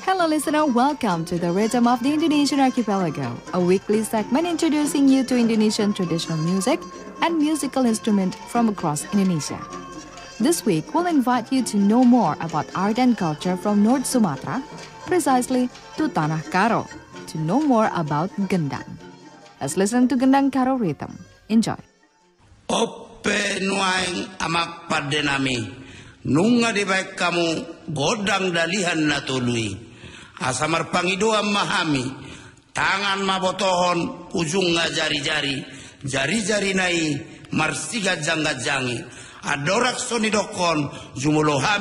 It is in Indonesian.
Hello listener, welcome to the Rhythm of the Indonesian Archipelago, a weekly segment introducing you to Indonesian traditional music and musical instruments from across Indonesia. This week, we'll invite you to know more about art and culture from North Sumatra, precisely to Tanah Karo, to know more about gendang. Let's listen to Gendang Karo rhythm. Enjoy. Ope nuaing amak padenami, nunga di baik kamu godang dalihan natului. Asamar pangidoa mahami, tangan mabotohon ujung jari-jari, jari-jari nai marsiga jangga-jangi, adorak sonidokon jumulohami.